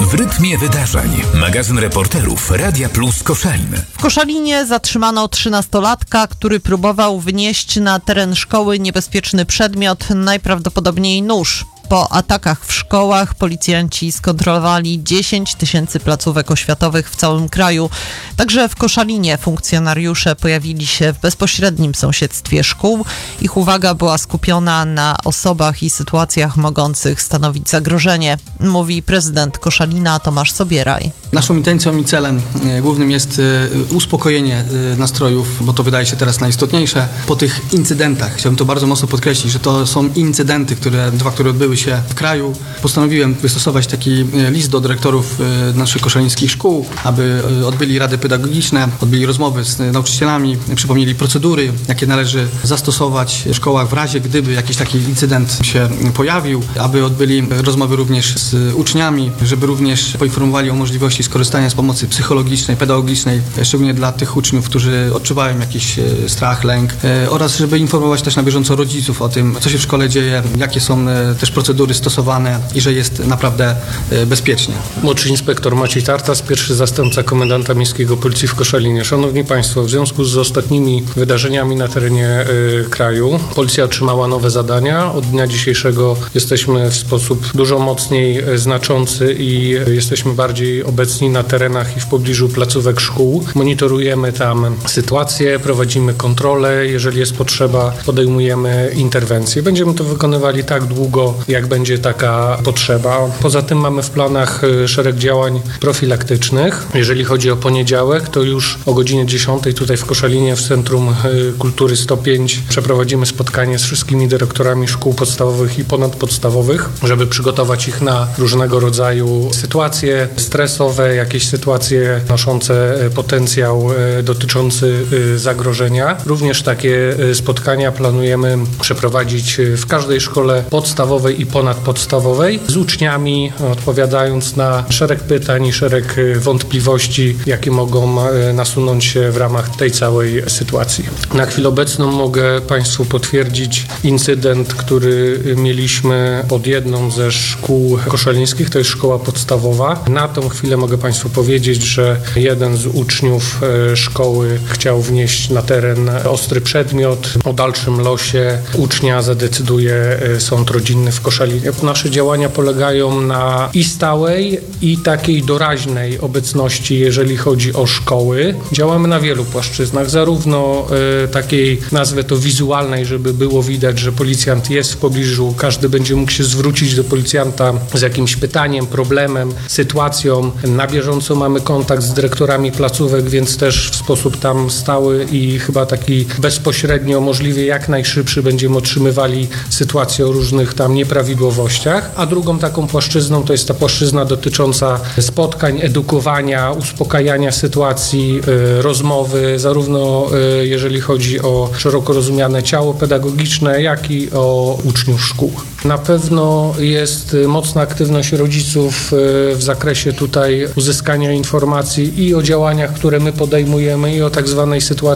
W rytmie wydarzeń. Magazyn reporterów Radia Plus Koszalin. W Koszalinie zatrzymano 13-latka, który próbował wnieść na teren szkoły niebezpieczny przedmiot, najprawdopodobniej nóż. Po atakach w szkołach policjanci skontrolowali 10 000 placówek oświatowych w całym kraju. Także w Koszalinie funkcjonariusze pojawili się w bezpośrednim sąsiedztwie szkół. Ich uwaga była skupiona na osobach i sytuacjach mogących stanowić zagrożenie, mówi prezydent Koszalina Tomasz Sobieraj. Naszą intencją i celem głównym jest uspokojenie nastrojów, bo to wydaje się teraz najistotniejsze, po tych incydentach. Chciałbym to bardzo mocno podkreślić, że to są incydenty, które odbyły się w kraju. Postanowiłem wystosować taki list do dyrektorów naszych koszalińskich szkół, aby odbyli rady pedagogiczne, odbyli rozmowy z nauczycielami, przypomnieli procedury, jakie należy zastosować w szkołach w razie, gdyby jakiś taki incydent się pojawił, aby odbyli rozmowy również z uczniami, żeby również poinformowali o możliwości skorzystania z pomocy psychologicznej, pedagogicznej, szczególnie dla tych uczniów, którzy odczuwają jakiś strach, lęk, oraz żeby informować też na bieżąco rodziców o tym, co się w szkole dzieje, jakie są też procedury stosowane i że jest naprawdę bezpiecznie. Młodszy inspektor Maciej Tartas, pierwszy zastępca komendanta miejskiego policji w Koszalinie. Szanowni Państwo, w związku z ostatnimi wydarzeniami na terenie kraju, policja otrzymała nowe zadania. Od dnia dzisiejszego jesteśmy w sposób dużo mocniej znaczący i jesteśmy bardziej obecni na terenach i w pobliżu placówek szkół. Monitorujemy tam sytuację, prowadzimy kontrole, jeżeli jest potrzeba, podejmujemy interwencje. Będziemy to wykonywali tak długo, jak będzie taka potrzeba. Poza tym mamy w planach szereg działań profilaktycznych. Jeżeli chodzi o poniedziałek, to już o godzinie 10 tutaj w Koszalinie w Centrum Kultury 105 przeprowadzimy spotkanie z wszystkimi dyrektorami szkół podstawowych i ponadpodstawowych, żeby przygotować ich na różnego rodzaju sytuacje stresowe, jakieś sytuacje noszące potencjał dotyczący zagrożenia. Również takie spotkania planujemy przeprowadzić w każdej szkole podstawowej i ponadpodstawowej z uczniami, odpowiadając na szereg pytań i szereg wątpliwości, jakie mogą nasunąć się w ramach tej całej sytuacji. Na chwilę obecną mogę Państwu potwierdzić incydent, który mieliśmy pod jedną ze szkół koszalińskich, to jest szkoła podstawowa. Na tą chwilę mogę Państwu powiedzieć, że jeden z uczniów szkoły chciał wnieść na teren ostry przedmiot. O dalszym losie ucznia zadecyduje sąd rodzinny w Koszalinie. Nasze działania polegają na i stałej, i takiej doraźnej obecności, jeżeli chodzi o szkoły. Działamy na wielu płaszczyznach, zarówno takiej, nazwę to wizualnej, żeby było widać, że policjant jest w pobliżu, każdy będzie mógł się zwrócić do policjanta z jakimś pytaniem, problemem, sytuacją. Na bieżąco mamy kontakt z dyrektorami placówek, więc też w sposób tam stały i chyba taki bezpośrednio, możliwie jak najszybszy będziemy otrzymywali sytuację o różnych tam nieprawidłowościach, a drugą taką płaszczyzną to jest ta płaszczyzna dotycząca spotkań, edukowania, uspokajania sytuacji, rozmowy, zarówno jeżeli chodzi o szeroko rozumiane ciało pedagogiczne, jak i o uczniów szkół. Na pewno jest mocna aktywność rodziców w zakresie tutaj uzyskania informacji i o działaniach, które my podejmujemy, i o tak zwanej sytuacji